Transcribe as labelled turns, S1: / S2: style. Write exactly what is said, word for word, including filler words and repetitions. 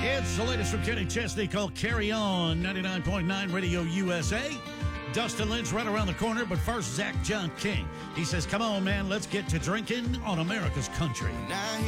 S1: It's the latest from Kenny Chesney called Carry On, ninety-nine point nine Radio U S A. Dustin Lynch right around the corner, but first, Zach John King. He says, come on, man, let's get to drinking on America's country.
S2: Now